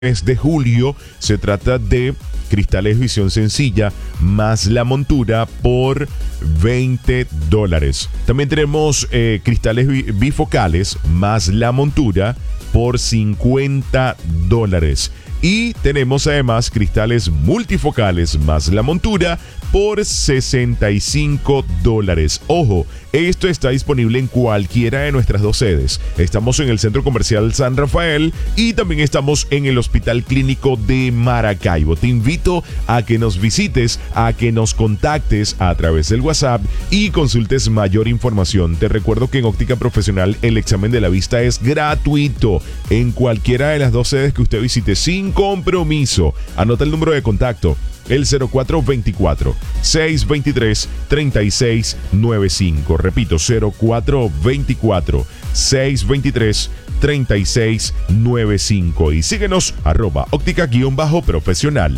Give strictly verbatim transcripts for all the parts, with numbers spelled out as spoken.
mes de julio. Se trata de cristales visión sencilla más la montura por veinte dólares. También tenemos eh, cristales bifocales más la montura por cincuenta dólares. Y tenemos además cristales multifocales más la montura por sesenta y cinco dólares. Ojo, esto está disponible en cualquiera de nuestras dos sedes. Estamos en el Centro Comercial San Rafael y también estamos en el Hospital Clínico de Maracaibo. Te invito a que nos visites, a que nos contactes a través del WhatsApp y consultes mayor información. Te recuerdo que en Óptica Profesional el examen de la vista es gratuito en cualquiera de las dos sedes que usted visite sin compromiso. Anota el número de contacto: el cero cuatro veinticuatro, seiscientos veintitrés, treinta y seis noventa y cinco. Repito, cero cuatro veinticuatro, seiscientos veintitrés, treinta y seis noventa y cinco. Y síguenos arroba óptica-profesional.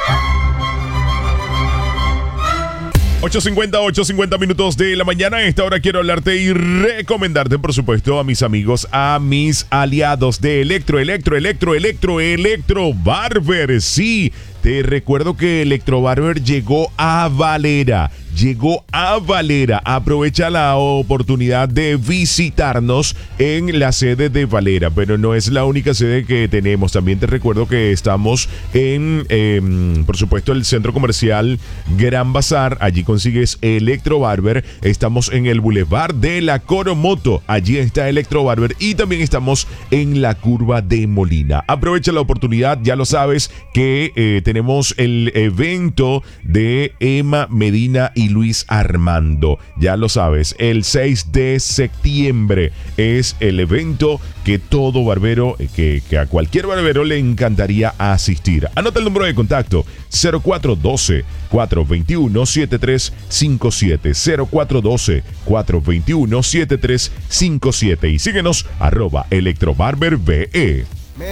ocho cincuenta, ocho cincuenta minutos de la mañana. A esta hora quiero hablarte y recomendarte, por supuesto, a mis amigos, a mis aliados de Electro, Electro, Electro, Electro, Electro Barber. Sí, te recuerdo que Electro Barber llegó a Valera. Llegó a Valera. Aprovecha la oportunidad de visitarnos en la sede de Valera, pero no es la única sede que tenemos. También te recuerdo que estamos en, eh, por supuesto, el Centro Comercial Gran Bazar. Allí consigues Electro Barber. Estamos en el Boulevard de la Coromoto. Allí está Electro Barber. Y también estamos en la Curva de Molina. Aprovecha la oportunidad. Ya lo sabes que eh, tenemos el evento de Emma Medina y Luis Armando. Ya lo sabes, el seis de septiembre es el evento que todo barbero, que, que a cualquier barbero le encantaría asistir. Anota el número de contacto: cero cuatro uno dos, cuatro dos uno, siete tres cinco siete, cero cuatro uno dos, cuatro dos uno, siete tres cinco siete. Y síguenos arroba electrobarberbe.